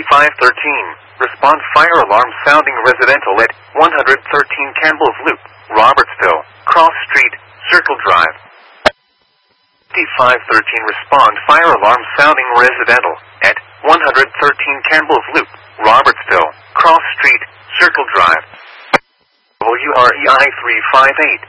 Response fire alarm sounding residential at 113 Campbell's Loop, Robertsville, Cross Street, Circle Drive. 5513 respond fire alarm sounding residential at 113 Campbell's Loop, Robertsville, Cross Street, Circle Drive. WREI 358.